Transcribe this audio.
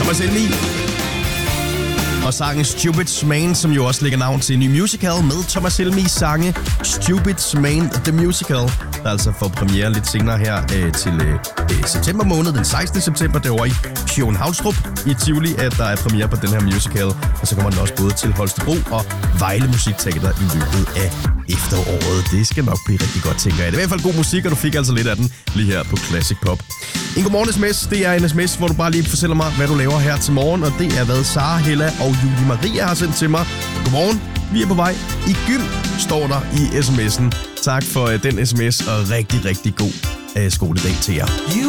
Thomas Helmig. Og sangen Stupid Man, som jo også lægger navn til en ny musical med Thomas Helmigs sange Stupid Man The Musical, der altså får premiere lidt senere her til september måned, den 16. september, derovre i Københavnstrup i Tivoli, at der er premiere på den her musical. Og så kommer den også både til Holstebro og Vejle Musikteater i løbet af efteråret. Det skal nok blive rigtig godt, tænker jeg. Det er i hvert fald god musik, og du fik altså lidt af den lige her på Classic Pop. En godmorgen sms, det er en sms, hvor du bare lige fortæller mig, hvad du laver her til morgen, og det er hvad Sara, Hella og Julie Maria har sendt til mig. Godmorgen, vi er på vej i gym, står der i sms'en. Tak for den sms, og rigtig, rigtig god skoledag til jer.